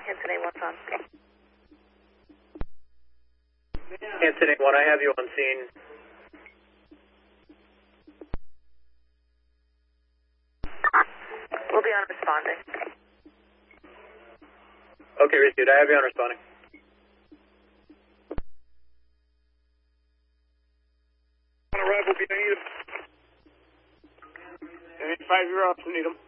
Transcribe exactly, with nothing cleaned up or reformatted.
Hanson eight one's on. Hanson eight one, I have you on scene. We'll be on responding. Okay, received. I have you on responding. On arrival, behind you. eight five zero, need him.